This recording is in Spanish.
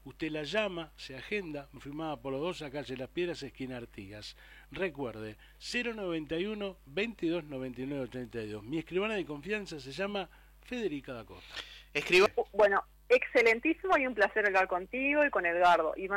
Usted la llama, se agenda, firmada por los dos a calle Las Piedras, esquina Artigas. Recuerde, 091 22 99 82. Mi escribana de confianza se llama Federica da Costa. Bueno, excelentísimo y un placer hablar contigo y con Edgardo. Y